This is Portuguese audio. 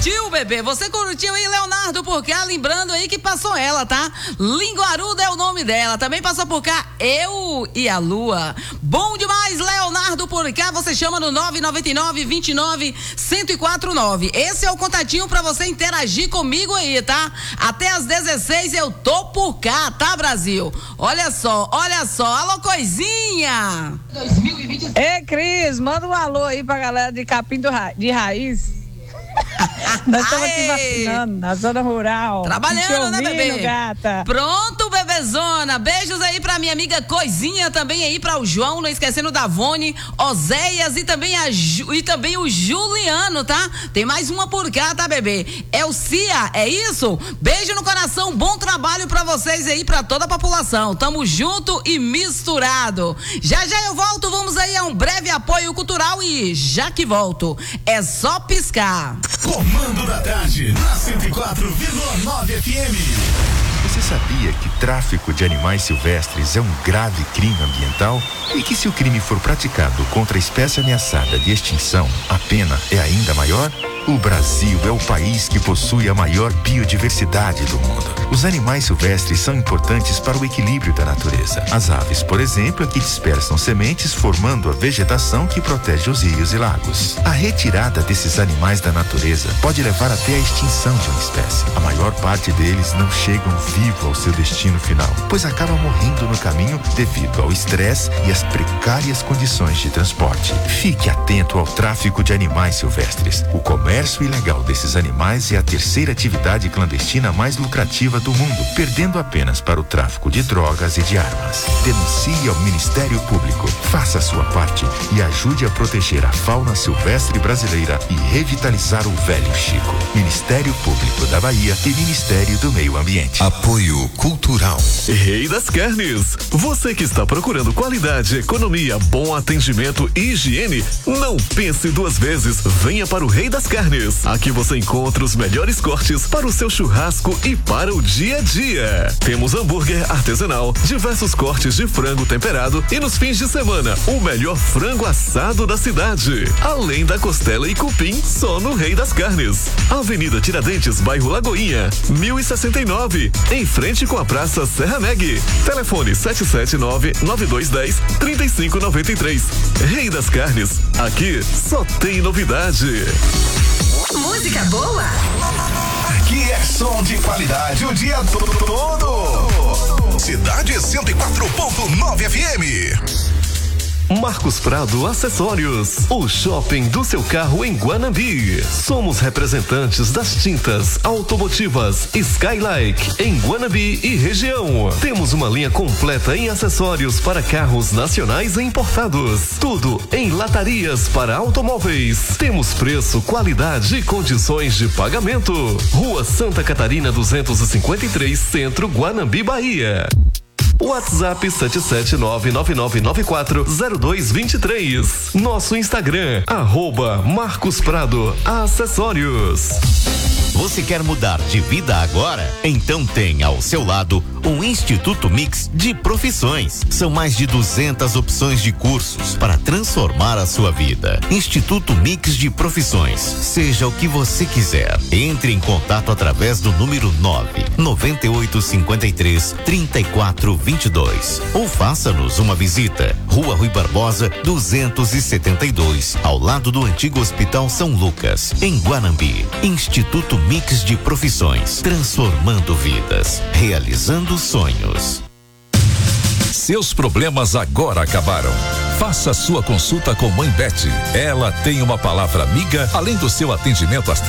curtiu, bebê? Você curtiu aí, Leonardo, por cá? Lembrando aí que passou ela, tá? Linguaruda é o nome dela. Também passou por cá Eu e a Lua. Bom demais, Leonardo, por cá. Você chama no 999-29-1049. Esse é o contatinho pra você interagir comigo aí, tá? Até às 16 eu tô por cá, tá, Brasil? Olha só. Alô, coisinha! 2020. Ei, Cris, manda um alô aí pra galera de Capim de Raiz. Nós estamos aqui vacinando na zona rural. Trabalhando, né, bebê? Gata. Pronto, bebezona. Beijos aí pra minha amiga Coisinha, também aí pra o João, não esquecendo da Vone, Oséias e também o Juliano, tá? Tem mais uma por cá, tá, bebê? É o Cia, é isso? Beijo no coração, bom trabalho pra vocês aí, pra toda a população. Tamo junto e misturado. Já eu volto, vamos aí a um breve apoio cultural e já que volto, é só piscar. Comando da Tarde, na 104,9 FM. Você sabia que tráfico de animais silvestres é um grave crime ambiental? E que se o crime for praticado contra a espécie ameaçada de extinção, a pena é ainda maior? O Brasil é o país que possui a maior biodiversidade do mundo. Os animais silvestres são importantes para o equilíbrio da natureza. As aves, por exemplo, é que dispersam sementes formando a vegetação que protege os rios e lagos. A retirada desses animais da natureza pode levar até a extinção de uma espécie. A maior parte deles não chegam vivo ao seu destino final, pois acabam morrendo no caminho devido ao estresse e às precárias condições de transporte. Fique atento ao tráfico de animais silvestres. O comércio ilegal desses animais é a terceira atividade clandestina mais lucrativa do mundo, perdendo apenas para o tráfico de drogas e de armas. Denuncie ao Ministério Público. Faça a sua parte e ajude a proteger a fauna silvestre brasileira e revitalizar o velho Chico. Ministério Público da Bahia e Ministério do Meio Ambiente. Apoio Cultural. Rei das Carnes. Você que está procurando qualidade, economia, bom atendimento e higiene, não pense duas vezes. Venha para o Rei das Carnes. Aqui você encontra os melhores cortes para o seu churrasco e para o dia a dia. Temos hambúrguer artesanal, diversos cortes de frango temperado e nos fins de semana, o melhor frango assado da cidade. Além da costela e cupim, só no Rei das Carnes. Avenida Tiradentes, bairro Lagoinha, 1069, em frente com a Praça Serra Meg. Telefone 779-9210-3593. Rei das Carnes, aqui só tem novidade. Música boa? Aqui é som de qualidade o dia todo. Cidade 104,9 FM. Marcos Prado Acessórios, o shopping do seu carro em Guanambi. Somos representantes das tintas automotivas Skylike em Guanambi e região. Temos uma linha completa em acessórios para carros nacionais e importados. Tudo em latarias para automóveis. Temos preço, qualidade e condições de pagamento. Rua Santa Catarina 253, Centro, Guanambi, Bahia. WhatsApp 77999940223. Nosso Instagram, @Marcos Prado Acessórios. Você quer mudar de vida agora? Então tem ao seu lado o Instituto Mix de Profissões. São mais de 200 opções de cursos para transformar a sua vida. Instituto Mix de Profissões. Seja o que você quiser. Entre em contato através do número 99853-3422 ou faça-nos uma visita. Rua Rui Barbosa 272, ao lado do antigo Hospital São Lucas, em Guanambi. Instituto Mix de Profissões, transformando vidas, realizando sonhos. Seus problemas agora acabaram. Faça sua consulta com Mãe Beth. Ela tem uma palavra amiga, além do seu atendimento às